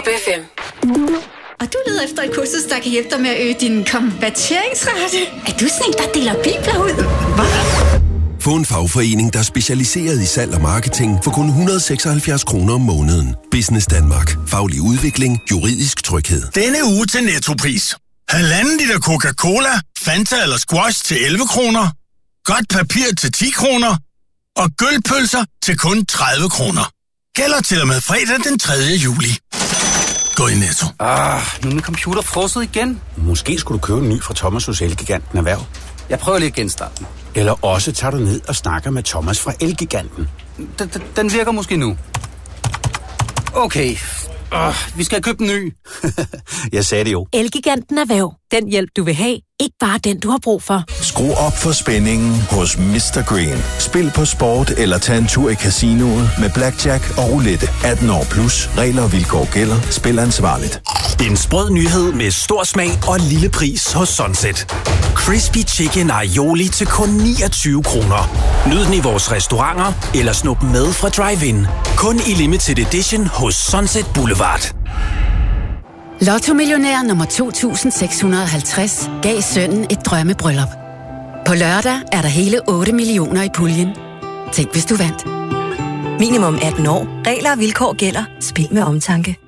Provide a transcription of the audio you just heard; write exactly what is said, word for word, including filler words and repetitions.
F M. Og du leder efter et kursus, der kan hjælpe dig med at øge din konverteringsrate. Er du sådan en, der deler bibler ud? Hvad? Få en fagforening, der er specialiseret i salg og marketing for kun et hundrede og seksoghalvfjerds kroner om måneden. Business Danmark. Faglig udvikling. Juridisk tryghed. Denne uge til Nettopris. Halvanden liter Coca-Cola, Fanta eller Squash til elleve kroner. Godt papir til ti kroner. Og gølpølser til kun tredive kroner. Gælder til og med fredag den tredje juli. Gå i Netto. Ah, nu er min computer frosset igen. Måske skulle du købe en ny fra Thomas hos Elgiganten Erhverv. Jeg prøver lige at genstarte den. Eller også tager du ned og snakker med Thomas fra Elgiganten. Den, den virker måske nu. Okay. Uh, vi skal have købt en ny. Jeg sagde det jo. Elgiganten Erhverv. Den hjælp, du vil have. Ikke bare den, du har brug for. Skru op for spændingen hos mister Green. Spil på sport eller tag en tur i casinoet med blackjack og roulette. atten år plus. Regler og vilkår gælder. Spil ansvarligt. En sprød nyhed med stor smag og lille pris hos Sunset. Crispy Chicken Aioli til kun niogtyve kroner. Nyd den i vores restauranter eller snup med fra drive-in. Kun i limited edition hos Sunset Boulevard. Lotto-millionær nummer to tusind seks hundrede og halvtreds gav sønnen et drømmebryllup. På lørdag er der hele otte millioner i puljen. Tænk, hvis du vandt. Minimum atten år. Regler og vilkår gælder. Spil med omtanke.